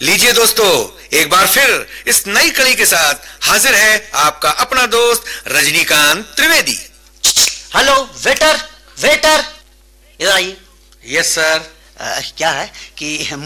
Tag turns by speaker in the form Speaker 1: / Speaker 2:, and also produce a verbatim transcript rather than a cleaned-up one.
Speaker 1: लीजिए दोस्तों, एक बार फिर इस नई कड़ी के साथ हाजिर है आपका अपना दोस्त Rajinikanth Trivedi.
Speaker 2: Hello waiter, waiter इधर आइए।
Speaker 1: Yes sir.
Speaker 2: क्या है कि